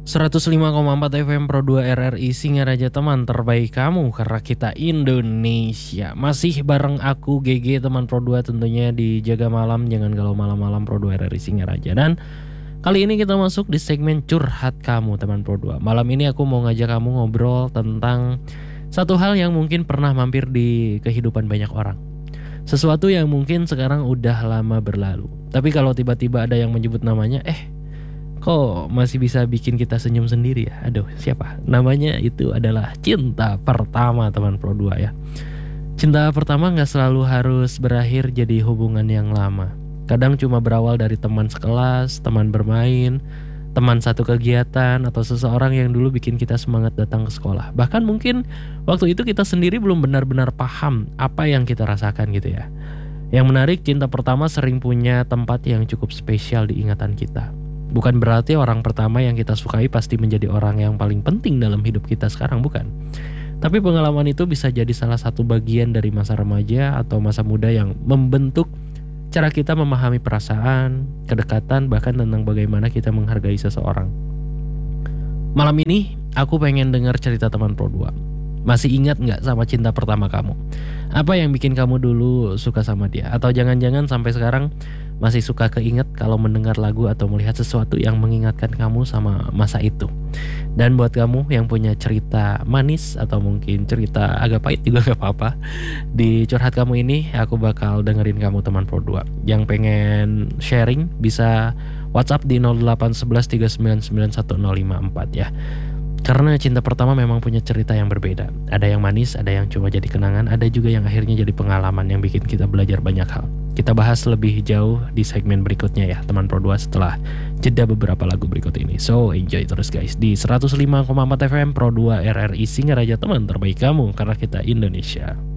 105,4 FM Pro 2 RRI Singaraja, teman terbaik kamu karena kita Indonesia. Masih bareng aku GG, teman Pro 2 tentunya di Jaga Malam. Jangan galau malam-malam, Pro 2 RRI Singaraja. Dan kali ini kita masuk di segmen curhat kamu, teman Pro 2. Malam ini aku mau ngajak kamu ngobrol tentang satu hal yang mungkin pernah mampir di kehidupan banyak orang. Sesuatu yang mungkin sekarang udah lama berlalu, tapi kalau tiba-tiba ada yang menyebut namanya, kok masih bisa bikin kita senyum sendiri ya? Aduh, siapa? Namanya itu adalah cinta pertama, teman Pro 2 ya. Cinta pertama gak selalu harus berakhir jadi hubungan yang lama. Kadang cuma berawal dari teman sekelas, teman bermain, teman satu kegiatan, atau seseorang yang dulu bikin kita semangat datang ke sekolah. Bahkan mungkin waktu itu kita sendiri belum benar-benar paham apa yang kita rasakan gitu ya. Yang menarik, cinta pertama sering punya tempat yang cukup spesial di ingatan kita. Bukan berarti orang pertama yang kita sukai pasti menjadi orang yang paling penting dalam hidup kita sekarang, bukan. Tapi pengalaman itu bisa jadi salah satu bagian dari masa remaja atau masa muda yang membentuk cara kita memahami perasaan, kedekatan, bahkan tentang bagaimana kita menghargai seseorang. Malam ini aku pengen dengar cerita teman Pro 2. Masih ingat gak sama cinta pertama kamu? Apa yang bikin kamu dulu suka sama dia? Atau jangan-jangan sampai sekarang masih suka keinget kalau mendengar lagu atau melihat sesuatu yang mengingatkan kamu sama masa itu. Dan buat kamu yang punya cerita manis atau mungkin cerita agak pahit juga gak apa-apa, di curhat kamu ini aku bakal dengerin kamu, teman Pro 2. Yang pengen sharing bisa WhatsApp di 0811399154 ya. Karena cinta pertama memang punya cerita yang berbeda. Ada yang manis, ada yang cuma jadi kenangan, ada juga yang akhirnya jadi pengalaman yang bikin kita belajar banyak hal. Kita bahas lebih jauh di segmen berikutnya ya, teman Pro 2, setelah jeda beberapa lagu berikut ini. So enjoy terus guys di 105,4 FM Pro 2 RRI Singaraja, teman terbaik kamu karena kita Indonesia.